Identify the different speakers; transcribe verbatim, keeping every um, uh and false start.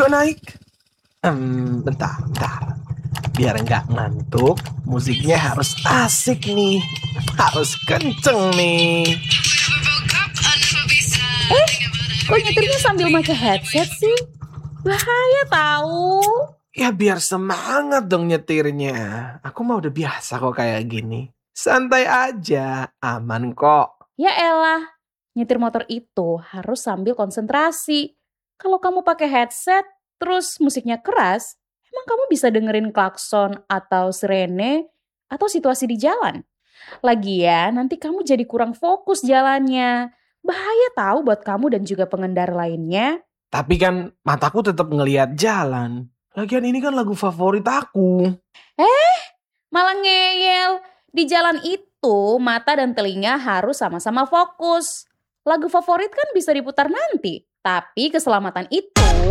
Speaker 1: Yuk naik. Hmm, bentar, bentar. Biar nggak ngantuk, musiknya harus asik nih. Harus kenceng nih.
Speaker 2: Eh, kok nyetirnya sambil pakai headset sih? Bahaya tahu.
Speaker 1: Ya biar semangat dong nyetirnya. Aku mah udah biasa kok kayak gini. Santai aja, aman kok.
Speaker 2: Ya elah, nyetir motor itu harus sambil konsentrasi. Kalau kamu pakai headset, terus musiknya keras, emang kamu bisa dengerin klakson atau sirene atau situasi di jalan? Lagian nanti kamu jadi kurang fokus jalannya. Bahaya tahu buat kamu dan juga pengendara lainnya.
Speaker 1: Tapi kan mataku tetap ngelihat jalan. Lagian ini kan lagu favorit aku.
Speaker 2: Eh, malah ngeyel. Di jalan itu, mata dan telinga harus sama-sama fokus. Lagu favorit kan bisa diputar nanti. Tapi keselamatan itu